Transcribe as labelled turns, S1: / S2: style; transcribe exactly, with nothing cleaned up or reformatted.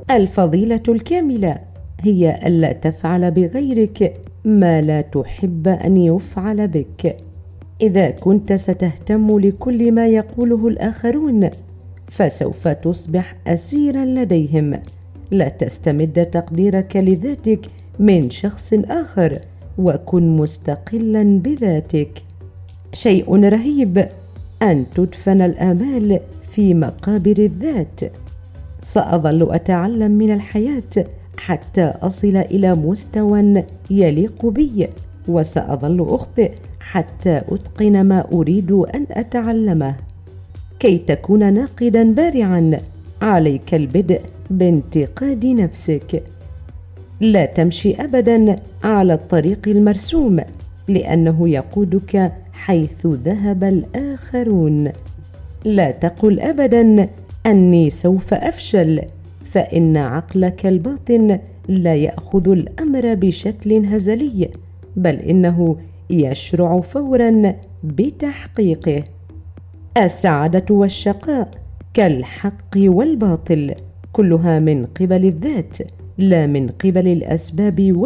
S1: الفضيلة الكاملة هي ألا تفعل بغيرك ما لا تحب أن يفعل بك. إذا كنت ستهتم لكل ما يقوله الآخرون فسوف تصبح أسيرا لديهم. لا تستمد تقديرك لذاتك من شخص آخر، وكن مستقلا بذاتك. شيء رهيب أن تدفن الآمال في مقابر الذات. سأظل أتعلم من الحياة حتى أصل إلى مستوى يليق بي، وسأظل أخطئ حتى أتقن ما أريد أن أتعلمه. كي تكون ناقدا بارعا عليك البدء بانتقاد نفسك. لا تمشي أبدا على الطريق المرسوم، لأنه يقودك حيث ذهب الآخرون. لا تقل أبدا أني سوف أفشل، فإن عقلك الباطن لا يأخذ الأمر بشكل هزلي، بل إنه يشرع فورا بتحقيقه. السعادة والشقاء كالحق والباطل، كلها من قبل الذات لا من قبل الأسباب